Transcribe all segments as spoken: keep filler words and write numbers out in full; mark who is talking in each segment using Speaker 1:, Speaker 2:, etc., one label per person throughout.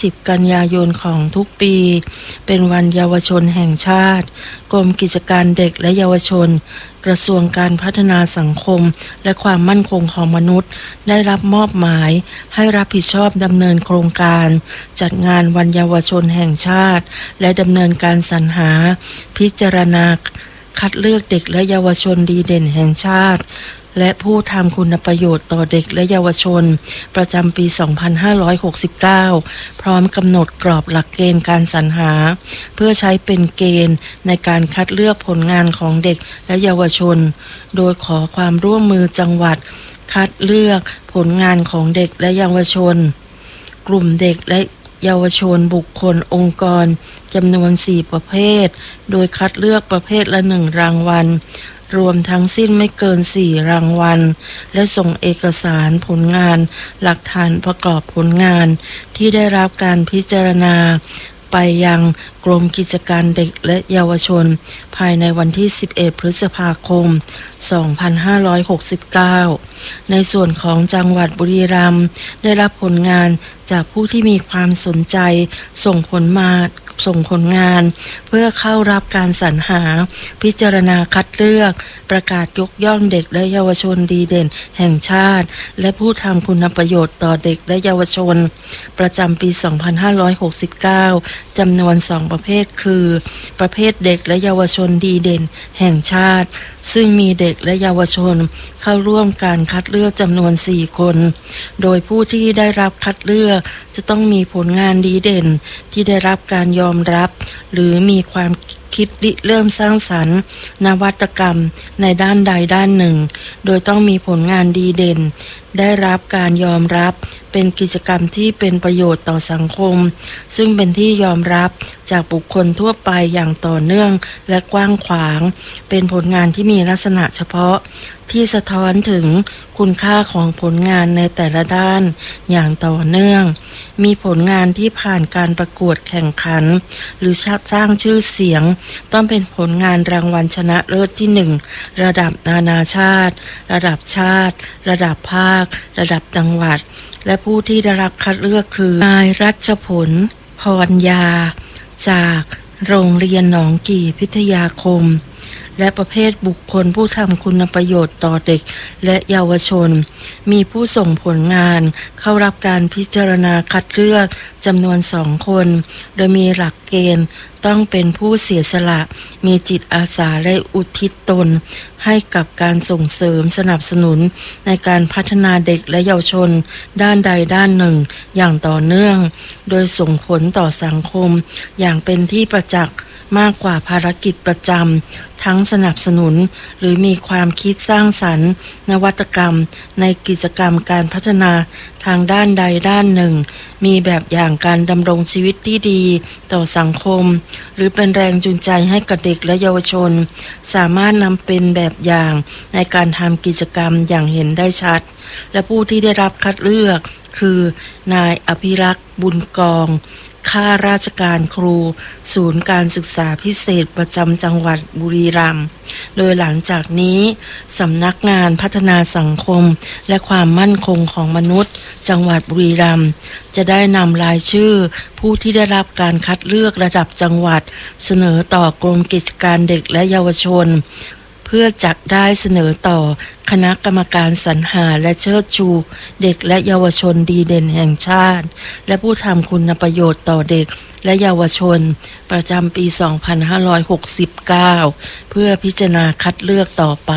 Speaker 1: สิบกันยายนของทุกปีเป็นวันเยาวชนแห่งชาติกรมกิจการเด็กและเยาวชนกระทรวงการพัฒนาสังคมและความมั่นคงของมนุษย์ได้รับมอบหมายให้รับผิดชอบดำเนินโครงการจัดงานวันเยาวชนแห่งชาติและดำเนินการสรรหาพิจารณาคัดเลือกเด็กและเยาวชนดีเด่นแห่งชาติและผู้ทำคุณประโยชน์ต่อเด็กและเยาวชนประจำปี สองพันห้าร้อยหกสิบเก้า พร้อมกำหนดกรอบหลักเกณฑ์การสรรหาเพื่อใช้เป็นเกณฑ์ในการคัดเลือกผลงานของเด็กและเยาวชนโดยขอความร่วมมือจังหวัดคัดเลือกผลงานของเด็กและเยาวชนกลุ่มเด็กและเยาวชนบุคคลองค์กรจำนวนสี่ประเภทโดยคัดเลือกประเภทละหนึ่งรางวัลรวมทั้งสิ้นไม่เกินสี่รางวัลและส่งเอกสารผลงานหลักฐานประกอบผลงานที่ได้รับการพิจารณาไปยังกรมกิจการเด็กและเยาวชนภายในวันที่สิบเอ็ดพฤษภาคมสองพันห้าร้อยหกสิบเก้าในส่วนของจังหวัดบุรีรัมย์ได้รับผลงานจากผู้ที่มีความสนใจส่งผลมาส่งผลงานเพื่อเข้ารับการสรรหาพิจารณาคัดเลือกประกาศยกย่องเด็กและเยาวชนดีเด่นแห่งชาติและผู้ทำคุณประโยชน์ต่อเด็กและเยาวชนประจำปี สองพันห้าร้อยหกสิบเก้า จำนวนสองประเภทคือประเภทเด็กและเยาวชนดีเด่นแห่งชาติซึ่งมีเด็กและเยาวชนเข้าร่วมการคัดเลือกจำนวนสี่คนโดยผู้ที่ได้รับคัดเลือกจะต้องมีผลงานดีเด่นที่ได้รับการยอมรับหรือมีความคิดริเริ่มสร้างสรรค์นวัตกรรมในด้านใดด้านหนึ่งโดยต้องมีผลงานดีเด่นได้รับการยอมรับเป็นกิจกรรมที่เป็นประโยชน์ต่อสังคมซึ่งเป็นที่ยอมรับจากบุคคลทั่วไปอย่างต่อเนื่องและกว้างขวางเป็นผลงานที่มีลักษณะเฉพาะที่สะท้อนถึงคุณค่าของผลงานในแต่ละด้านอย่างต่อเนื่องมีผลงานที่ผ่านการประกวดแข่งขันหรือสร้างชื่อเสียงต้องเป็นผลงานรางวัลชนะเลิศที่หนึ่งระดับนานาชาติระดับชาติระดับภาคระดับจังหวัดและผู้ที่ได้รับคัดเลือกคือนายรัชผลพรยาจากโรงเรียนหนองกี่พิทยาคมและประเภทบุคคลผู้ทำคุณประโยชน์ต่อเด็กและเยาวชนมีผู้ส่งผลงานเข้ารับการพิจารณาคัดเลือกจำนวนสองคนโดยมีหลักเกณฑ์ต้องเป็นผู้เสียสละมีจิตอาสาและอุทิศตนให้กับการส่งเสริมสนับสนุนในการพัฒนาเด็กและเยาวชนด้านใดด้านหนึ่งอย่างต่อเนื่องโดยส่งผลต่อสังคมอย่างเป็นที่ประจักษ์มากกว่าภารกิจประจำทั้งสนับสนุนหรือมีความคิดสร้างสรรค์นวัตกรรมในกิจกรรมการพัฒนาทางด้านใดด้านหนึ่งมีแบบอย่างการดำรงชีวิตที่ดีต่อสังคมหรือเป็นแรงจูงใจให้กับเด็กและเยาวชนสามารถนำเป็นแบบอย่างในการทำกิจกรรมอย่างเห็นได้ชัดและผู้ที่ได้รับคัดเลือกคือนายอภิรักษ์บุญกองข้าราชการครูศูนย์การศึกษาพิเศษประจำจังหวัดบุรีรัมย์โดยหลังจากนี้สำนักงานพัฒนาสังคมและความมั่นคงของมนุษย์จังหวัดบุรีรัมย์จะได้นำรายชื่อผู้ที่ได้รับการคัดเลือกระดับจังหวัดเสนอต่อกรมกิจการเด็กและเยาวชนเพื่อจัดได้เสนอต่อคณะกรรมการสรรหาและเชิดชูเด็กและเยาวชนดีเด่นแห่งชาติและผู้ทำคุณประโยชน์ต่อเด็กและเยาวชนประจำปี สองพันห้าร้อยหกสิบเก้า เพื่อพิจารณาคัดเลือกต่อไป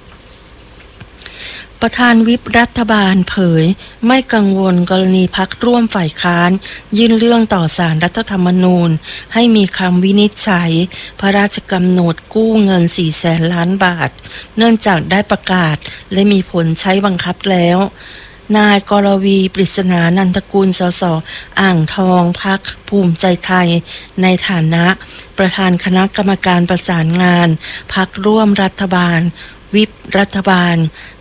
Speaker 1: ประธานวิปรัฐบาลเผยไม่กังวลกรณีพรรคร่วมฝ่ายค้านยื่นเรื่องต่อศาลรัฐธรรมนูญให้มีคำวินิจฉัยพระราชกำหนดกู้เงิน สี่แสนล้านบาทเนื่องจากได้ประกาศและมีผลใช้บังคับแล้วนายกรวีปริศนานันทกุลสสอ่างทองพรรคภูมิใจไทยในฐานะประธานคณะกรรมการประสานงานพรรคร่วมรัฐบาลวิปรัฐบาล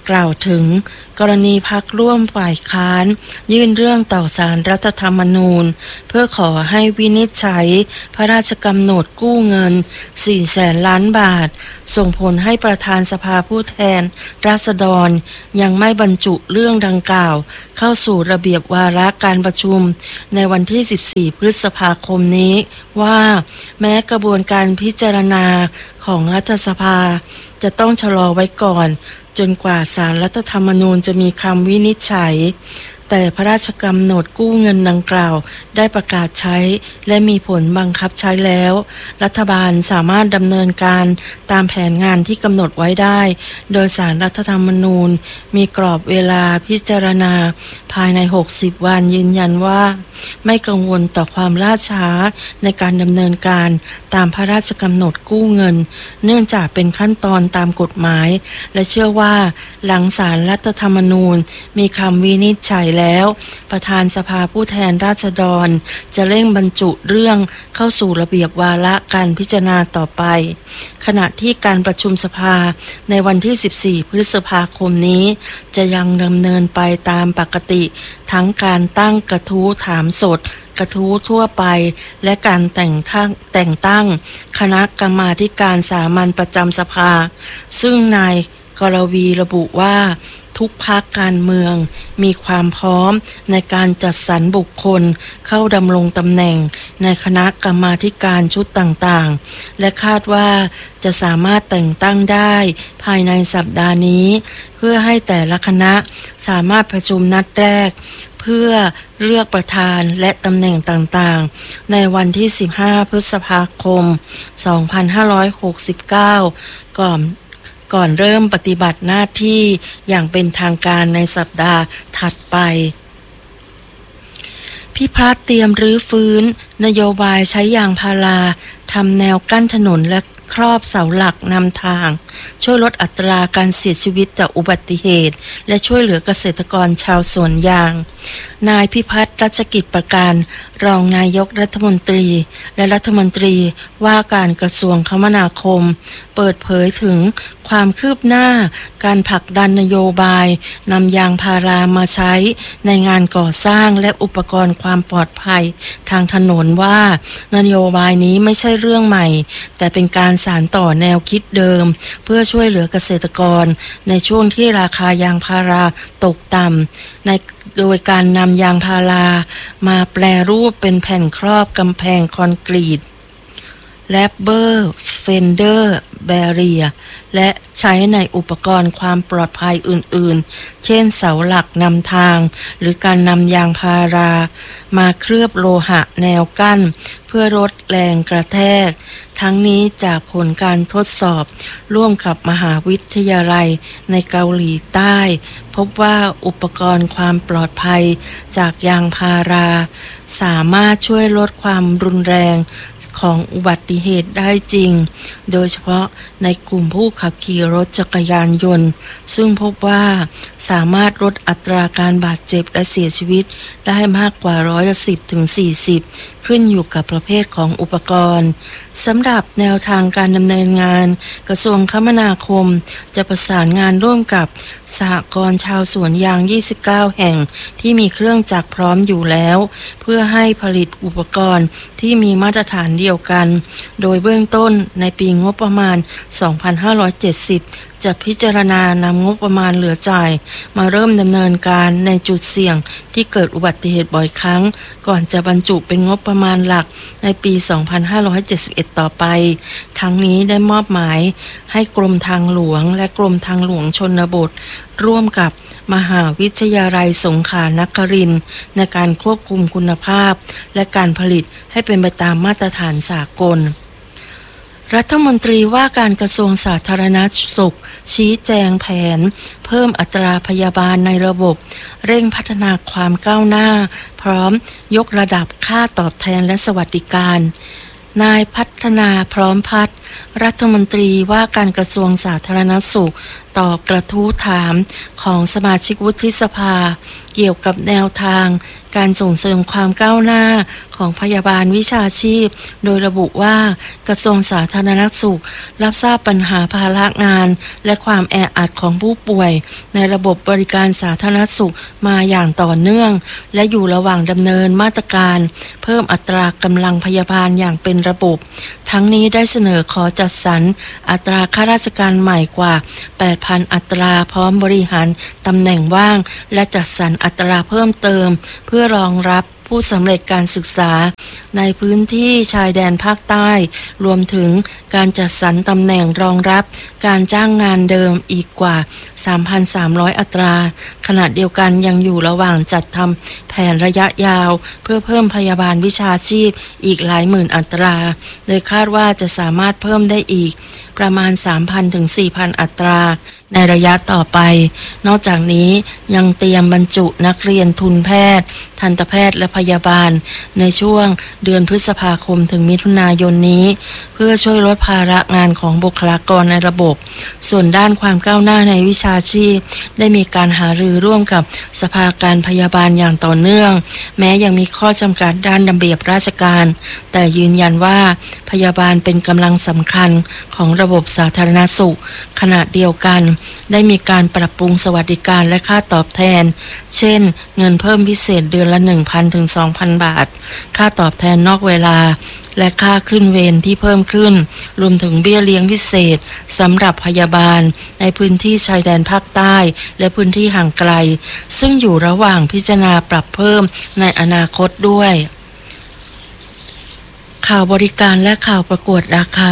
Speaker 1: กล่าวถึงกรณีพรรคร่วมฝ่ายค้านยื่นเรื่องต่อศาลรัฐธรรมนูญเพื่อขอให้วินิจฉัยพระราชกำหนดกู้เงินสี่แสนล้านบาทส่งผลให้ประธานสภาผู้แทนราษฎรยังไม่บรรจุเรื่องดังกล่าวเข้าสู่ระเบียบวาระการประชุมในวันที่สิบสี่พฤษภาคมนี้ว่าแม้กระบวนการพิจารณาของรัฐสภาจะต้องชะลอไว้ก่อนจนกว่าศาลรัฐธรรมนูญจะมีคำวินิจฉัยแต่พระราชกำหนดกู้เงินดังกล่าวได้ประกาศใช้และมีผลบังคับใช้แล้วรัฐบาลสามารถดำเนินการตามแผนงานที่กำหนดไว้ได้โดยศาลรัฐธรรมนูญมีกรอบเวลาพิจารณาภายในหกสิบวันยืนยันว่าไม่กังวลต่อความล่าช้าในการดำเนินการตามพระราชกำหนดกู้เงินเนื่องจากเป็นขั้นตอนตามกฎหมายและเชื่อว่าหลังศาลรัฐธรรมนูญมีคำวินิจฉัยแล้วประธานสภาผู้แทนราษฎรจะเร่งบรรจุเรื่องเข้าสู่ระเบียบวาระการพิจารณาต่อไปขณะที่การประชุมสภาในวันที่สิบสี่พฤษภาคมนี้จะยังดำเนินไปตามปกติทั้งการตั้งกระทู้ถามสดกระทู้ทั่วไปและการแต่งตั้งแต่งตั้งคณะกรรมาธิการสามัญประจำสภาซึ่งนายกรวีระบุว่าทุกพรรคการเมืองมีความพร้อมในการจัดสรรบุคคลเข้าดำรงตำแหน่งในคณะกรรมาธิการชุดต่างๆและคาดว่าจะสามารถแต่งตั้งได้ภายในสัปดาห์นี้เพื่อให้แต่ละคณะสามารถประชุมนัดแรกเพื่อเลือกประธานและตำแหน่งต่างๆในวันที่สิบห้าพฤษภาคมสองพันห้าร้อยหกสิบเก้าก่อนก่อนเริ่มปฏิบัติหน้าที่อย่างเป็นทางการในสัปดาห์ถัดไปพิพัฒน์เตรียมรื้อฟื้นนโยบายใช้ยางพาราทำแนวกั้นถนนและครอบเสาหลักนำทางช่วยลดอัตราการเสียชีวิตจากอุบัติเหตุและช่วยเหลือเกษตรกรชาวสวนยางนายพิพัฒน์รัชกิจประการรองนายกรัฐมนตรีและรัฐมนตรีว่าการกระทรวงคมนาคมเปิดเผยถึงความคืบหน้าการผลักดันนโยบายนำยางพารามาใช้ในงานก่อสร้างและอุปกรณ์ความปลอดภัยทางถนนว่านโยบายนี้ไม่ใช่เรื่องใหม่แต่เป็นการสานต่อแนวคิดเดิมเพื่อช่วยเหลือเกษตรกรในช่วงที่ราคายางพาราตกต่ำในโดยการนำยางพารามาแปรรูปเป็นแผ่นครอบกำแพงคอนกรีตแรปเบอร์เฟนเดอร์แบเรียและใช้ในอุปกรณ์ความปลอดภัยอื่นๆเช่นเสาหลักนำทางหรือการนำยางพารามาเคลือบโลหะแนวกั้นเพื่อลดแรงกระแทกทั้งนี้จากผลการทดสอบร่วมกับมหาวิทยาลัยในเกาหลีใต้พบว่าอุปกรณ์ความปลอดภัยจากยางพาราสามารถช่วยลดความรุนแรงของอุบัติเหตุได้จริงโดยเฉพาะในกลุ่มผู้ขับขี่รถจักรยานยนต์ซึ่งพบว่าสามารถลดอัตราการบาดเจ็บและเสียชีวิตได้มากกว่าร้อยละสิบถึงสี่สิบขึ้นอยู่กับประเภทของอุปกรณ์สำหรับแนวทางการดำเนินงานกระทรวงคมนาคมจะประสานงานร่วมกับสหกรณ์ชาวสวนยางยี่สิบเก้าแห่งที่มีเครื่องจักรพร้อมอยู่แล้วเพื่อให้ผลิตอุปกรณ์ที่มีมาตรฐานเดียวกันโดยเบื้องต้นในปีงบประมาณสองพันห้าร้อยเจ็ดสิบจะพิจารณานำงบประมาณเหลือจ่ายมาเริ่มดำเนินการในจุดเสี่ยงที่เกิดอุบัติเหตุบ่อยครั้งก่อนจะบรรจุเป็นงบประมาณหลักในปีสองพันห้าร้อยเจ็ดสิบเอ็ดต่อไปทั้งนี้ได้มอบหมายให้กรมทางหลวงและกรมทางหลวงชนบทร่วมกับมหาวิทยาลัยสงขลานครินทร์ในการควบคุมคุณภาพและการผลิตให้เป็นไปตามมาตรฐานสากลรัฐมนตรีว่าการกระทรวงสาธารณสุขชี้แจงแผนเพิ่มอัตราพยาบาลในระบบเร่งพัฒนาความก้าวหน้าพร้อมยกระดับค่าตอบแทนและสวัสดิการนายพัฒนาพร้อมพัฒน์รัฐมนตรีว่าการกระทรวงสาธารณสุขตอบกระทู้ถามของสมาชิกวุฒิสภาเกี่ยวกับแนวทางการส่งเสริมความก้าวหน้าของพยาบาลวิชาชีพโดยระบุว่ากระทรวงสาธารณสุขรับทราบปัญหาภาระงานและความแออัดของผู้ป่วยในระบบบริการสาธารณสุขมาอย่างต่อเนื่องและอยู่ระหว่างดำเนินมาตรการเพิ่มอัตรากำลังพยาบาลอย่างเป็นระบบทั้งนี้ได้เสนอขอจัดสรรอัตราข้าราชการใหม่กว่า แปดพัน อัตราพร้อมบริหารตำแหน่งว่างและจัดสรรอัตราเพิ่มเติมเพื่อรองรับผู้สำเร็จการศึกษาในพื้นที่ชายแดนภาคใต้รวมถึงการจัดสรรตำแหน่งรองรับการจ้างงานเดิมอีกกว่า สามพันสามร้อย อัตราขณะเดียวกันยังอยู่ระหว่างจัดทำแผนระยะยาวเพื่อเพิ่มพยาบาลวิชาชีพอีกหลายหมื่นอัตราโดยคาดว่าจะสามารถเพิ่มได้อีกประมาณ สามพัน ถึง สี่พัน อัตราในระยะต่อไปนอกจากนี้ยังเตรียมบรรจุนักเรียนทุนแพทย์ทันตแพทย์และพยาบาลในช่วงเดือนพฤษภาคมถึงมิถุนายนนี้เพื่อช่วยลดภาระงานของบุคลากรในระบบส่วนด้านความก้าวหน้าในวิชาชีพได้มีการหารือร่วมกับสภาการพยาบาลอย่างต่อเนื่องแม้ยังมีข้อจำกัดด้านระเบียบราชการแต่ยืนยันว่าพยาบาลเป็นกำลังสำคัญของระบบสาธารณสุขขณะเดียวกันได้มีการปรับปรุงสวัสดิการและค่าตอบแทนเช่นเงินเพิ่มพิเศษเดือนละ หนึ่งพัน ถึง สองพัน บาทค่าตอบแทนนอกเวลาและค่าขึ้นเวรที่เพิ่มขึ้นรวมถึงเบี้ยเลี้ยงพิเศษสำหรับพยาบาลในพื้นที่ชายแดนภาคใต้และพื้นที่ห่างไกลซึ่งอยู่ระหว่างพิจารณาปรับเพิ่มในอนาคตด้วยข่าวบริการและข่าวประกวดราคา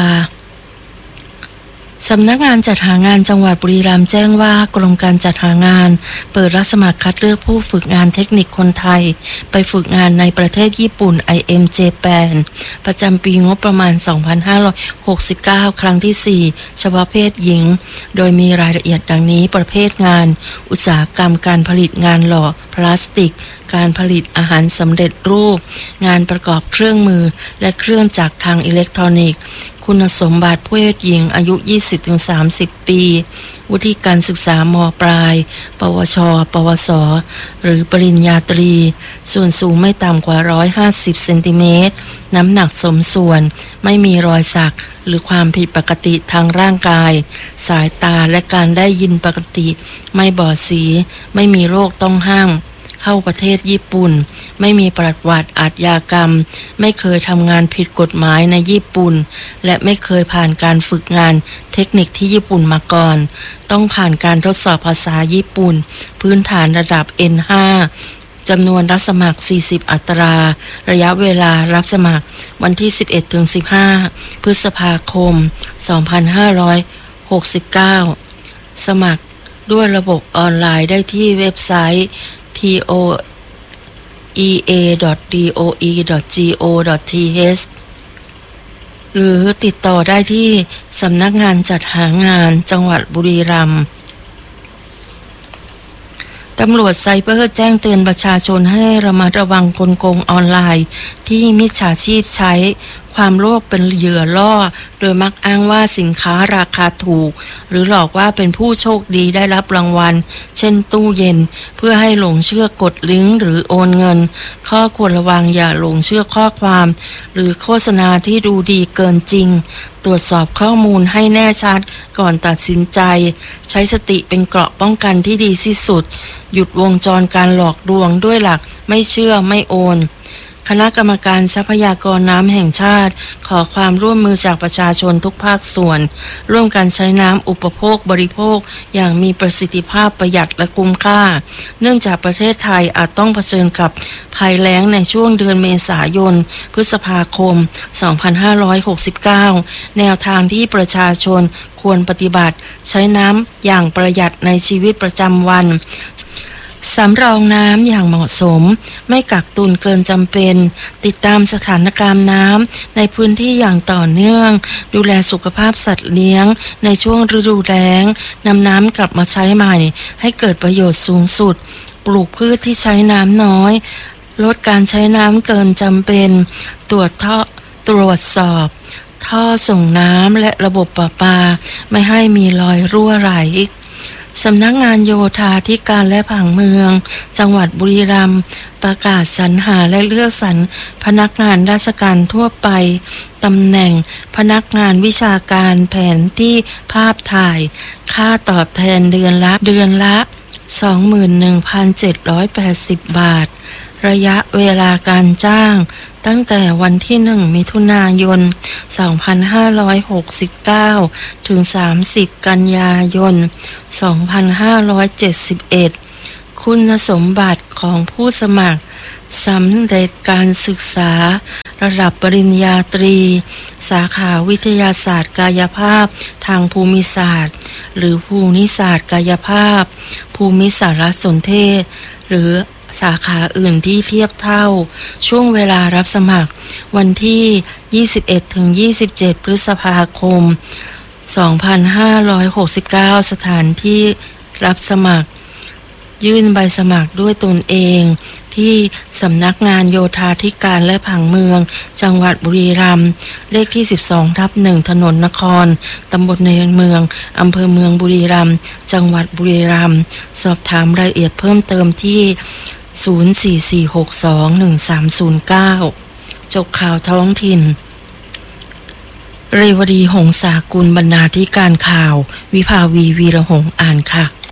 Speaker 1: สำนักงานจัดหางานจังหวัดบุรีรัมย์แจ้งว่ากรมการจัดหางานเปิดรับสมัครคัดเลือกผู้ฝึกงานเทคนิคคนไทยไปฝึกงานในประเทศญี่ปุ่น ไอ เอ็ม Japan ประจำปีงบประมาณ สองพันห้าร้อยหกสิบเก้า ครั้งที่ สี่ เฉพาะเพศหญิงโดยมีรายละเอียดดังนี้ประเภทงานอุตสาหกรรมการผลิตงานหล่อพลาสติกการผลิตอาหารสำเร็จรูปงานประกอบเครื่องมือและเครื่องจักรทางอิเล็กทรอนิกส์คุณสมบัติเพศหญิงอายุ ยี่สิบถึงสามสิบ ปีวุฒิการศึกษาม.ปลายปวชปวสหรือปริญญาตรีส่วนสูงไม่ต่ำกว่าหนึ่งร้อยห้าสิบเซนติเมตรน้ำหนักสมส่วนไม่มีรอยสักหรือความผิดปกติทางร่างกายสายตาและการได้ยินปกติไม่บอดสีไม่มีโรคต้องห้ามเข้าประเทศญี่ปุ่นไม่มีประวัติอาชญากรรมไม่เคยทำงานผิดกฎหมายในญี่ปุ่นและไม่เคยผ่านการฝึกงานเทคนิคที่ญี่ปุ่นมาก่อนต้องผ่านการทดสอบภาษาญี่ปุ่นพื้นฐานระดับ เอ็น ห้า จำนวนรับสมัครสี่สิบอัตราระยะเวลารับสมัครวันที่ สิบเอ็ดถึงสิบห้า พฤษภาคม สองพันห้าร้อยหกสิบเก้า สมัครด้วยระบบออนไลน์ได้ที่เว็บไซต์ ที โอ อี เอ ดอท ดี โอ อี ดอท จี โอ ดอท ที เอช หรือติดต่อได้ที่สำนักงานจัดหางานจังหวัดบุรีรัมย์ตำรวจไซเบอร์แจ้งเตือนประชาชนให้ระมัดระวังกลโกงออนไลน์ที่มิจฉาชีพใช้ความโลภเป็นเหยื่อล่อโดยมักอ้างว่าสินค้าราคาถูกหรือหลอกว่าเป็นผู้โชคดีได้รับรางวัลเช่นตู้เย็นเพื่อให้หลงเชื่อกดลิงก์หรือโอนเงินข้อควรระวังอย่าหลงเชื่อข้อความหรือโฆษณาที่ดูดีเกินจริงตรวจสอบข้อมูลให้แน่ชัดก่อนตัดสินใจใช้สติเป็นเกราะป้องกันที่ดีที่สุดหยุดวงจรการหลอกลวงด้วยหลักไม่เชื่อไม่โอนคณะกรรมการทรัพยากรน้ำแห่งชาติขอความร่วมมือจากประชาชนทุกภาคส่วนร่วมกันใช้น้ำอุปโภคบริโภคอย่างมีประสิทธิภาพประหยัดและคุ้มค่าเนื่องจากประเทศไทยอาจต้องเผชิญกับภัยแล้งในช่วงเดือนเมษายนพฤษภาคม สองพันห้าร้อยหกสิบเก้า แนวทางที่ประชาชนควรปฏิบัติใช้น้ำอย่างประหยัดในชีวิตประจำวันสำรองน้ำอย่างเหมาะสมไม่กักตุนเกินจำเป็นติดตามสถานการณ์น้ำในพื้นที่อย่างต่อเนื่องดูแลสุขภาพสัตว์เลี้ยงในช่วงฤดูแล้งนำน้ำกลับมาใช้ใหม่ให้เกิดประโยชน์สูงสุดปลูกพืชที่ใช้น้ำน้อยลดการใช้น้ำเกินจำเป็นตรวจท่อตรวจสอบท่อส่งน้ำและระบบประปาไม่ให้มีรอยรั่วไหลสำนักงานโยธาธิการและผังเมืองจังหวัดบุรีรัมย์ประกาศสรรหาและเลือกสรรพนักงานราชการทั่วไปตำแหน่งพนักงานวิชาการแผนที่ภาพถ่ายค่าตอบแทนเดือนละเดือนละ สองหมื่นหนึ่งพันเจ็ดร้อยแปดสิบ บาทระยะเวลาการจ้างตั้งแต่วันที่หนึ่งมิถุนายนสองพันห้าร้อยหกสิบเก้าถึงสามสิบกันยายนสองพันห้าร้อยเจ็ดสิบเอ็ดคุณสมบัติของผู้สมัครสำเร็จการศึกษาระดับปริญญาตรีสาขาวิทยาศาสตร์กายภาพทางภูมิศาสตร์หรือภูมิศาสตร์กายภาพภูมิสารสนเทศหรือสาขาอื่นที่เทียบเท่าช่วงเวลารับสมัครวันที่ ยี่สิบเอ็ดถึงยี่สิบเจ็ด พฤษภาคม สองพันห้าร้อยหกสิบเก้า สถานที่รับสมัครยื่นใบสมัครด้วยตนเองที่สำนักงานโยธาธิการและผังเมืองจังหวัดบุรีรัมย์เลขที่ สิบสองทับหนึ่ง ถนนนครตำบลในเมืองอำเภอเมืองบุรีรัมย์จังหวัดบุรีรัมย์สอบถามรายละเอียดเพิ่มเติมที่ศูนย์ สี่ สี่ หก สอง หนึ่ง สาม ศูนย์ เก้า จบข่าวท้องถิ่นเรวดีหงสากุลบรรณาธิการข่าววิภาวีวีระหงส์อ่านค่ะ